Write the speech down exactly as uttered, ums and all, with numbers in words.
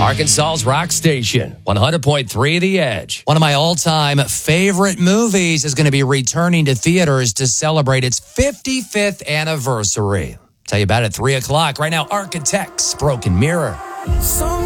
Arkansas's rock station, one hundred point three The Edge. One of my all-time favorite movies is going to be returning to theaters to celebrate its fifty-fifth anniversary. Tell you about it at three o'clock. Right now, Architects, Broken Mirror.